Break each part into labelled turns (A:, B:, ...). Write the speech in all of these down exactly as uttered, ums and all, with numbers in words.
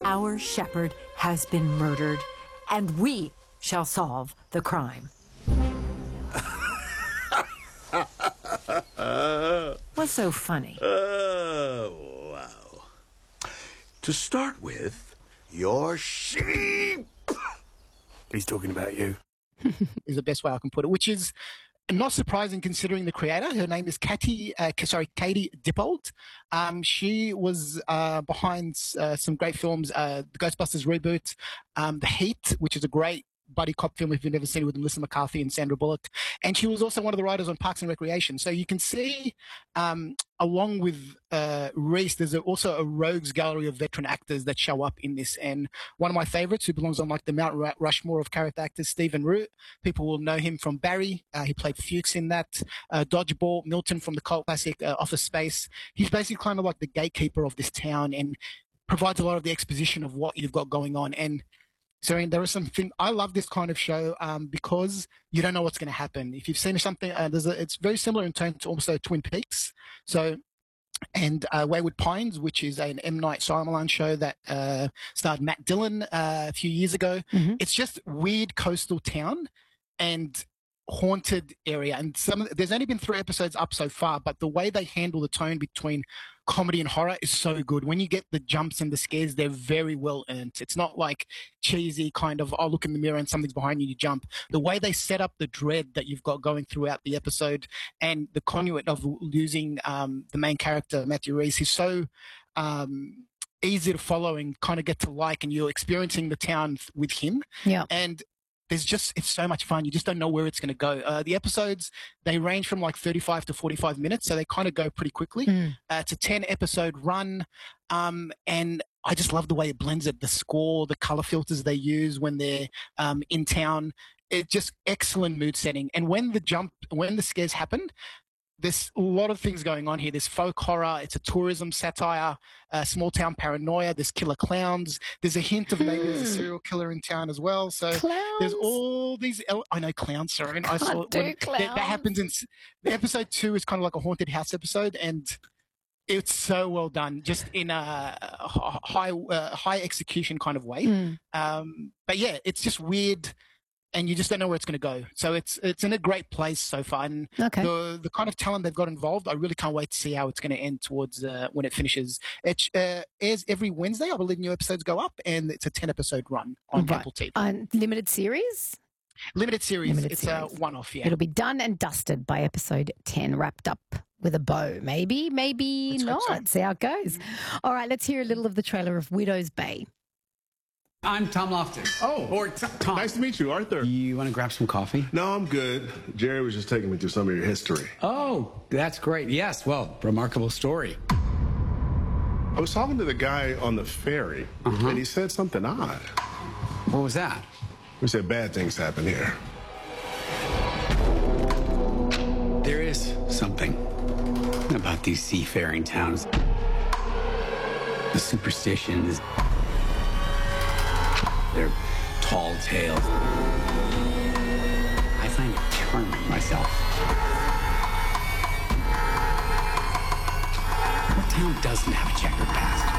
A: Our shepherd has been murdered, and we shall solve the crime. What's so funny?
B: Oh, wow. To start with, your sheep.
C: He's talking about you.
D: Is the best way I can put it, which is not surprising considering the creator. Her name is Katie, uh, sorry, Katie Dippold. Um, she was uh, behind uh, some great films, uh, the Ghostbusters reboot, um, The Heat, which is a great buddy cop film if you've never seen it, with Melissa McCarthy and Sandra Bullock. And she was also one of the writers on Parks and Recreation. So you can see, um, along with uh, Reese, there's a, also a rogues gallery of veteran actors that show up in this. And one of my favorites, who belongs on like the Mount Rushmore of character actors, Stephen Root. People will know him from Barry. Uh, he played Fuchs in that. Uh, Dodgeball, Milton from the cult classic uh, Office Space. He's basically kind of like the gatekeeper of this town and provides a lot of the exposition of what you've got going on. And so there are some things. I love this kind of show um, because you don't know what's going to happen. If you've seen something, uh, there's a, it's very similar in tone to also Twin Peaks. So, and uh, Wayward Pines, which is an M. Night Shyamalan show that uh, starred Matt Dillon uh, a few years ago. Mm-hmm. It's just weird coastal town and haunted area. And some there's only been three episodes up so far, but the way they handle the tone between comedy and horror is so good. When you get the jumps and the scares, they're very well earned. It's not like cheesy kind of, oh, look in the mirror and something's behind you, you jump. The way they set up the dread that you've got going throughout the episode, and the conduit of losing um, the main character, Matthew Reese, is so um, easy to follow and kind of get to like, and you're experiencing the town with him.
E: Yeah.
D: And there's just, it's so much fun. You just don't know where it's going to go. Uh, the episodes, they range from like thirty-five to forty-five minutes, so they kind of go pretty quickly. Mm. Uh, it's a ten episode run. Um, and I just love the way it blends it. The score, the color filters they use when they're um, in town. It's just excellent mood setting. And when the jump, when the scares happen, there's a lot of things going on here. There's folk horror. It's a tourism satire, uh, small town paranoia. There's killer clowns. There's a hint of maybe there's a serial killer in town as well. So
E: clowns?
D: There's all these. I know clowns, sorry. I saw
E: do
D: when,
E: clowns.
D: That, that happens in the episode two is kind of like a haunted house episode, and it's so well done, just in a high uh, high execution kind of way. Mm. Um, but yeah, it's just weird. And you just don't know where it's going to go. So it's it's in a great place so far. And
E: okay.
D: the the kind of talent they've got involved, I really can't wait to see how it's going to end towards uh, when it finishes. It uh, airs every Wednesday. I believe new episodes go up, and it's a ten episode run on
E: right.
D: Apple T V.
E: On limited series?
D: Limited series.
E: Limited
D: it's
E: series.
D: a one-off, yeah.
E: It'll be done and dusted by episode ten, wrapped up with a bow. Maybe, maybe
D: Let's
E: not.
D: so.
E: See how it goes. All right, let's hear a little of the trailer of Widow's Bay.
F: I'm Tom Loftus.
G: Oh,
F: or t- Tom.
G: Nice to meet you, Arthur.
F: You want to grab some coffee?
G: No, I'm good. Jerry was just taking me through some of your history.
F: Oh, that's great. Yes, well, remarkable story.
G: I was talking to the guy on the ferry, uh-huh. and he said something odd.
F: What was that?
G: He said bad things happen here.
F: There is something about these seafaring towns. The superstitions. They're tall tales. I find it charming myself. What town doesn't have a checkered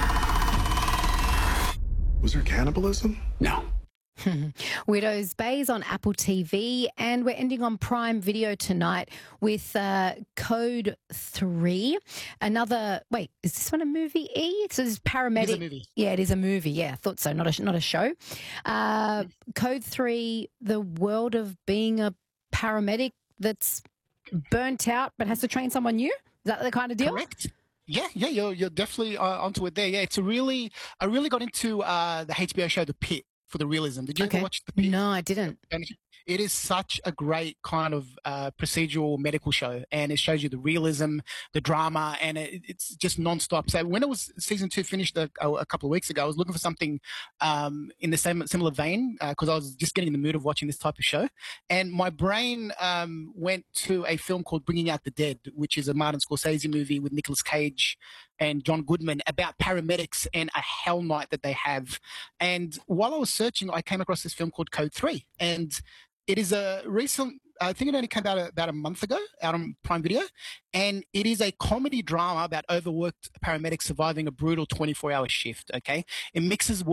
F: past?
G: Was there cannibalism?
F: No.
E: Widow's Bay is on Apple T V, and we're ending on Prime Video tonight with uh, Code three. Another, wait, is this one a movie, E? So this is Paramedic.
D: It is a movie.
E: Yeah, it is a movie. Yeah, I thought so, not a, not a show. Uh, Code three, the world of being a paramedic that's burnt out but has to train someone new? Is that the kind of deal?
D: Correct. Yeah, yeah, you're, you're definitely uh, onto it there. Yeah, it's a really, I really got into uh, the H B O show The Pit for the realism. Did you
E: okay.
D: ever watch The Pit?
E: No, I didn't.
D: And it is such a great kind of uh, procedural medical show, and it shows you the realism, the drama, and it, it's just nonstop. So when it was season two finished a, a couple of weeks ago, I was looking for something um, in the same similar vein because uh, I was just getting in the mood of watching this type of show, and my brain um, went to a film called Bringing Out the Dead, which is a Martin Scorsese movie with Nicolas Cage and John Goodman about paramedics and a hell night that they have. And while I was searching, I came across this film called Code three, and it is a recent, I think it only came out about a month ago, out on Prime Video, and it is a comedy drama about overworked paramedics surviving a brutal twenty-four hour shift, okay? It mixes